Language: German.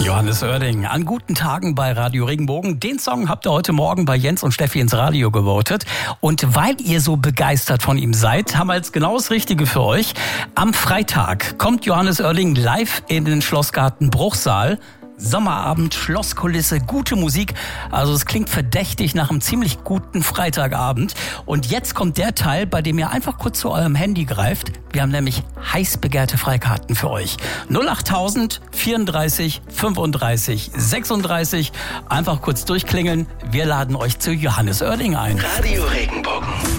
Johannes Oerding an guten Tagen bei Radio Regenbogen. Den Song habt ihr heute Morgen bei Jens und Steffi ins Radio gewotet. Und weil ihr so begeistert von ihm seid, haben wir jetzt genau das Richtige für euch. Am Freitag kommt Johannes Oerding live in den Schlossgarten Bruchsal. Sommerabend, Schlosskulisse, gute Musik. Also es klingt verdächtig nach einem ziemlich guten Freitagabend. Und jetzt kommt der Teil, bei dem ihr einfach kurz zu eurem Handy greift. Wir haben nämlich heiß begehrte Freikarten für euch. 08000 34 35 36. Einfach kurz durchklingeln. Wir laden euch zu Johannes Oerding ein. Radio Regenbogen.